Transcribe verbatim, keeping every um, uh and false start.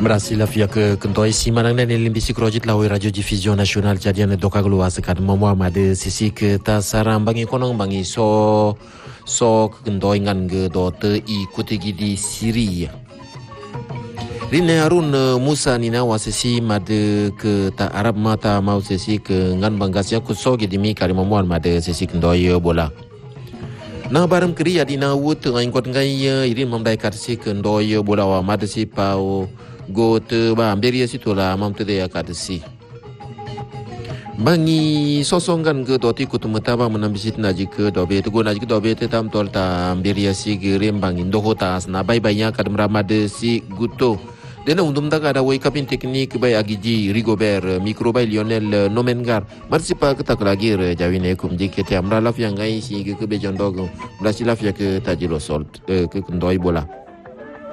Merasi lafia ke kentoi si manang dan limbisi krojit lawi radio division nasional jadian doka gluwa sekat mamwa made sisi ke ta sarang bangi konong bangi so so kentoi ngan ge dote ikuti gidi Syria. Rine Harun Musa nina wasisi made ke ta Arab mata mau sisi ke ngan banggasya kuso gidimi karimamwan made sisi kentoi bola. Na barang keri adina wut ngain kot ngai irin mamdai karsi kentoi bola wa made si pau go te ba amberia situ la mam te de akadesi bangi sosongan ke doti kutu metaba menambisit naji ke dobe te go naji ke dobe te tam tol ta amberia si gerem bangi ndoho tas na bai bainya kadem ramade si guto dena undum daga ada wai kapin teknik bai agiji Rigobert mikrobai Lionel Nomengar marsipa ketak lagi re jawine kum jike te amra laf yang ngai si ke ke bejon dogo blasi laf ya ke tajilo solt ke kendoi bola